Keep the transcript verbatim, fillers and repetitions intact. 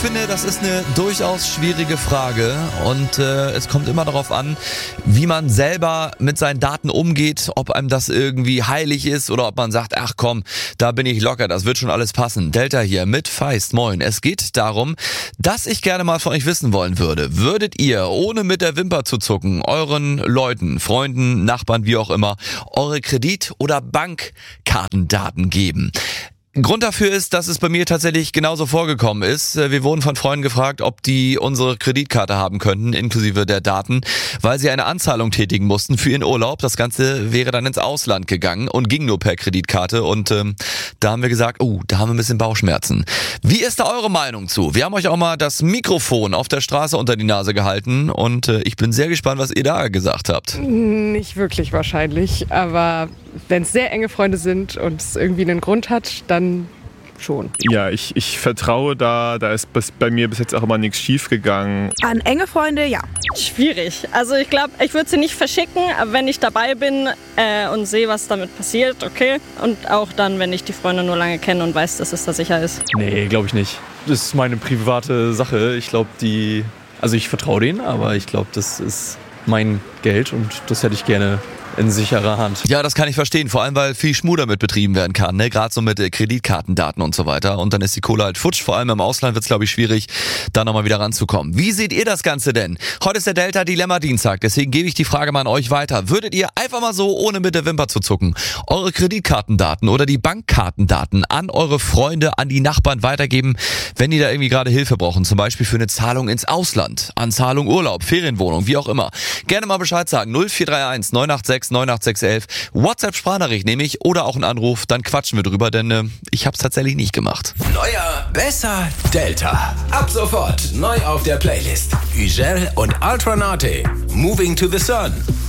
finde, das ist eine durchaus schwierige Frage und äh, es kommt immer darauf an, wie man selber mit seinen Daten umgeht, ob einem das irgendwie heilig ist oder ob man sagt, ach komm, da bin ich locker, das wird schon alles passen. Delta hier mit Feist, moin. Es geht darum, dass ich gerne mal von euch wissen wollen würde. Würdet ihr, ohne mit der Wimper zu zucken, euren Leuten, Freunden, Nachbarn, wie auch immer, eure Kredit- oder Bankkartendaten geben? Grund dafür ist, dass es bei mir tatsächlich genauso vorgekommen ist. Wir wurden von Freunden gefragt, ob die unsere Kreditkarte haben könnten, inklusive der Daten, weil sie eine Anzahlung tätigen mussten für ihren Urlaub. Das Ganze wäre dann ins Ausland gegangen und ging nur per Kreditkarte. Und ähm, da haben wir gesagt, oh, da haben wir ein bisschen Bauchschmerzen. Wie ist da eure Meinung zu? Wir haben euch auch mal das Mikrofon auf der Straße unter die Nase gehalten und äh, ich bin sehr gespannt, was ihr da gesagt habt. Nicht wirklich wahrscheinlich, aber wenn es sehr enge Freunde sind und es irgendwie einen Grund hat, dann schon. Ja, ich, ich vertraue da, da ist bis, bei mir bis jetzt auch immer nichts schief gegangen. An enge Freunde, ja. Schwierig. Also ich glaube, ich würde sie nicht verschicken, aber wenn ich dabei bin äh, und sehe, was damit passiert, okay. Und auch dann, wenn ich die Freunde nur lange kenne und weiß, dass es da sicher ist. Nee, glaube ich nicht. Das ist meine private Sache. Ich glaube, die... Also ich vertraue denen, aber ich glaube, das ist mein Geld und das hätte ich gerne in sicherer Hand. Ja, das kann ich verstehen, vor allem weil viel Schmuh damit betrieben werden kann, ne? Gerade so mit äh, Kreditkartendaten und so weiter. Und dann ist die Kohle halt futsch, vor allem im Ausland wird es, glaube ich, schwierig, da nochmal wieder ranzukommen. Wie seht ihr das Ganze denn? Heute ist der Delta Dilemma Dienstag, deswegen gebe ich die Frage mal an euch weiter. Würdet ihr einfach mal so, ohne mit der Wimper zu zucken, eure Kreditkartendaten oder die Bankkartendaten an eure Freunde, an die Nachbarn weitergeben, wenn die da irgendwie gerade Hilfe brauchen, zum Beispiel für eine Zahlung ins Ausland, an Zahlung Urlaub, Ferienwohnung, wie auch immer. Gerne mal Bescheid sagen, null vier drei eins neun acht sechs neun acht sechs elf, WhatsApp-Sprachnachricht nehme ich oder auch einen Anruf, dann quatschen wir drüber, denn äh, ich hab's tatsächlich nicht gemacht. Neuer, besser, Delta. Ab sofort neu auf der Playlist. Ugel und Ultranate. Moving to the Sun.